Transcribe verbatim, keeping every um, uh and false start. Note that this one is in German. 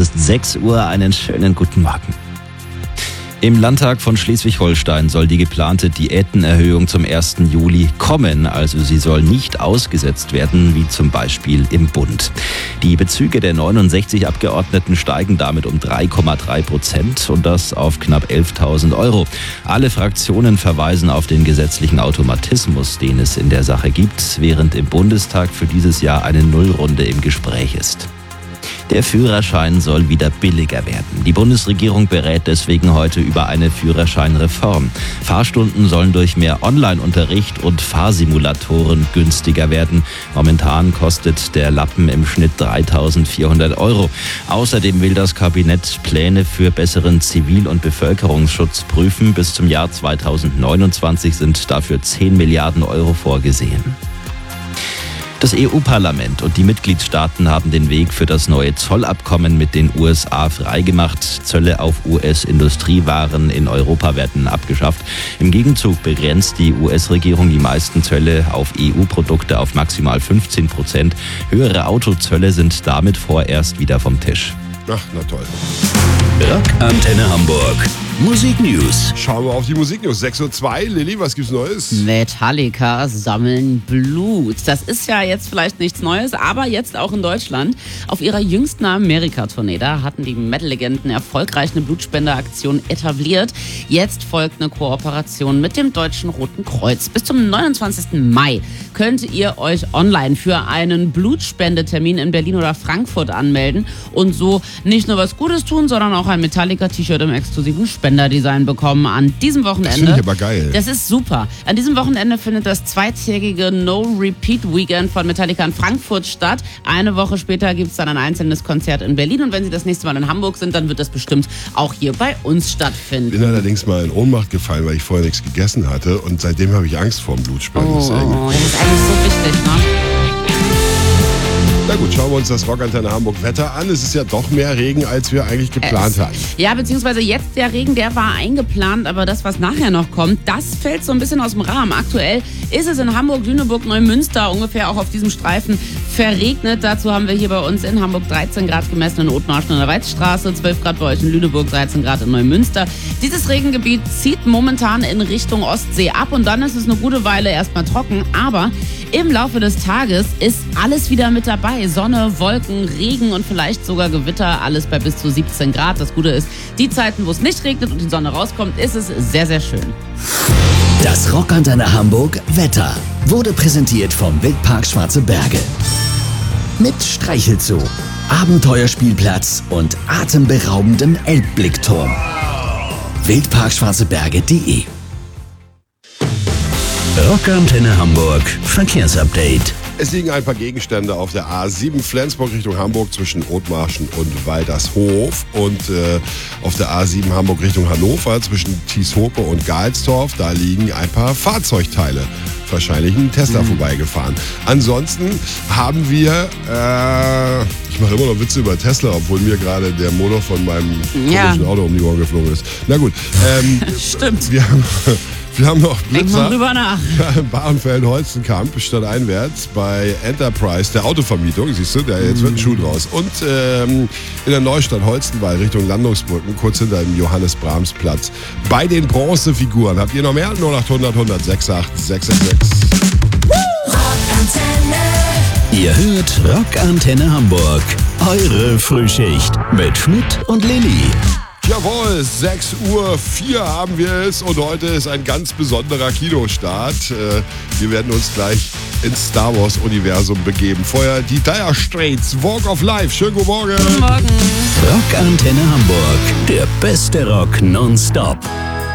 ist sechs Uhr, einen schönen guten Morgen. Im Landtag von Schleswig-Holstein soll die geplante Diätenerhöhung zum ersten Juli kommen. Also sie soll nicht ausgesetzt werden, wie zum Beispiel im Bund. Die Bezüge der neunundsechzig Abgeordneten steigen damit um drei Komma drei Prozent und das auf knapp elftausend Euro. Alle Fraktionen verweisen auf den gesetzlichen Automatismus, den es in der Sache gibt, während im Bundestag für dieses Jahr eine Nullrunde im Gespräch ist. Der Führerschein soll wieder billiger werden. Die Bundesregierung berät deswegen heute über eine Führerscheinreform. Fahrstunden sollen durch mehr Online-Unterricht und Fahrsimulatoren günstiger werden. Momentan kostet der Lappen im Schnitt dreitausendvierhundert Euro. Außerdem will das Kabinett Pläne für besseren Zivil- und Bevölkerungsschutz prüfen. Bis zum Jahr zweitausendneunundzwanzig sind dafür zehn Milliarden Euro vorgesehen. Das E U-Parlament und die Mitgliedstaaten haben den Weg für das neue Zollabkommen mit den U S A freigemacht. Zölle auf U S-Industriewaren in Europa werden abgeschafft. Im Gegenzug begrenzt die U S-Regierung die meisten Zölle auf E U-Produkte auf maximal fünfzehn Prozent. Höhere Autozölle sind damit vorerst wieder vom Tisch. Ach, na toll. Rockantenne Hamburg. Musik News. Schauen wir auf die Musik News. sechs Uhr zwei. Lilly, was gibt's Neues? Metallica sammeln Blut. Das ist ja jetzt vielleicht nichts Neues, aber jetzt auch in Deutschland. Auf ihrer jüngsten Amerika-Tournee, da hatten die Metal-Legenden erfolgreich eine Blutspenderaktion etabliert. Jetzt folgt eine Kooperation mit dem Deutschen Roten Kreuz. Bis zum neunundzwanzigsten Mai könnt ihr euch online für einen Blutspendetermin in Berlin oder Frankfurt anmelden und so nicht nur was Gutes tun, sondern auch ein Metallica-T-Shirt im exklusiven Spenderdesign bekommen an diesem Wochenende. Das finde ich aber geil. Das ist super. An diesem Wochenende findet das zweitägige No-Repeat-Weekend von Metallica in Frankfurt statt. Eine Woche später gibt es dann ein einzelnes Konzert in Berlin und wenn sie das nächste Mal in Hamburg sind, dann wird das bestimmt auch hier bei uns stattfinden. Ich bin allerdings mal in Ohnmacht gefallen, weil ich vorher nichts gegessen hatte und seitdem habe ich Angst vor dem Blutspenden. Oh, das ist oh, das ist eigentlich so wichtig, ne? Na gut, schauen wir uns das Rockantenne Hamburg Wetter an. Es ist ja doch mehr Regen, als wir eigentlich geplant es, hatten. Ja, beziehungsweise jetzt der Regen, der war eingeplant, aber das, was nachher noch kommt, das fällt so ein bisschen aus dem Rahmen. Aktuell ist es in Hamburg, Lüneburg, Neumünster ungefähr auch auf diesem Streifen verregnet. Dazu haben wir hier bei uns in Hamburg dreizehn Grad gemessen in Othmarschen an der Weizstraße, zwölf Grad bei euch in Lüneburg, dreizehn Grad in Neumünster. Dieses Regengebiet zieht momentan in Richtung Ostsee ab und dann ist es eine gute Weile erstmal trocken, aber im Laufe des Tages ist alles wieder mit dabei. Sonne, Wolken, Regen und vielleicht sogar Gewitter. Alles bei bis zu siebzehn Grad. Das Gute ist, die Zeiten, wo es nicht regnet und die Sonne rauskommt, ist es sehr, sehr schön. Das Rockantenne Hamburg Wetter wurde präsentiert vom Wildpark Schwarze Berge. Mit Streichelzoo, Abenteuerspielplatz und atemberaubendem Elbblickturm. wildparkschwarzeberge punkt de Rockantenne Hamburg Verkehrsupdate. Es liegen ein paar Gegenstände auf der A sieben Flensburg Richtung Hamburg zwischen Othmarschen und Waldershof und äh, auf der A sieben Hamburg Richtung Hannover zwischen Thieshope und Galsdorf. Da liegen ein paar Fahrzeugteile. Wahrscheinlich ein Tesla mhm. vorbeigefahren. Ansonsten haben wir, äh, ich mache immer noch Witze über Tesla, obwohl mir gerade der Motor von meinem ja. komischen Auto um die Ohren geflogen ist. Na gut. Ähm, Stimmt. Wir haben... Wir haben noch Blitzer. Denk mal drüber nach. Bahrenfeld-Holzenkamp stadteinwärts bei Enterprise, der Autovermietung, siehst du, der, jetzt wird ein Schuh draus. Und ähm, in der Neustadt Holstenwall Richtung Landungsbrücken, kurz hinter dem Johannes-Brahms-Platz. Bei den Bronzefiguren habt ihr noch mehr? null acht hundert hundertsechs acht sechs sechs sechs. Ihr hört Rockantenne Hamburg. Eure Frühschicht mit Schmidt und Lilly. Jawohl, sechs Uhr vier haben wir es und heute ist ein ganz besonderer Kinostart. Wir werden uns gleich ins Star Wars Universum begeben. Vorher die Dire Straits, Walk of Life. Schönen guten Morgen. Guten Morgen. Rockantenne Hamburg, der beste Rock nonstop.